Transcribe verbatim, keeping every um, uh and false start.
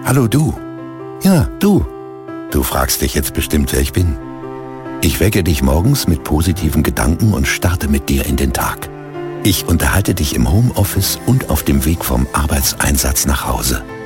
Hallo du. Ja, du. Du fragst dich jetzt bestimmt, wer ich bin. Ich wecke dich morgens mit positiven Gedanken und starte mit dir in den Tag. Ich unterhalte dich im Homeoffice und auf dem Weg vom Arbeitseinsatz nach Hause.